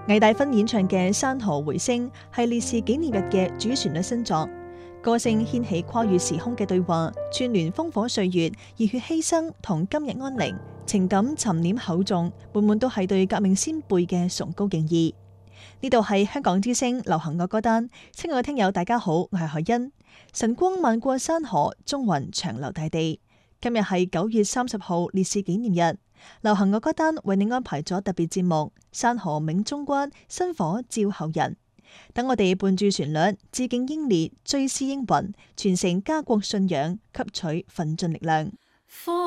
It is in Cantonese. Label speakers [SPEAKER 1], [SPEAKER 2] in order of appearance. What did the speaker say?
[SPEAKER 1] 魏大勳演唱嘅《山河回聲》係烈士紀念日嘅主旋律新作，歌聲掀起跨越時空嘅對話，串聯烽火歲月、熱血犧牲同今日安寧，情感沉澱厚重，滿滿都係對革命先輩嘅崇高敬意。呢度係香港之聲流行樂歌單，親愛嘅聽友大家好，我係海欣。晨光漫過山河，中雲長流大地。今日係9月30號烈士紀念日，流行樂歌單為你安排咗特別節目《山河銘中關，薪火照後人》。等我哋伴住旋律，致敬英烈，追思英魂，傳承家國信仰，吸取奮進力量。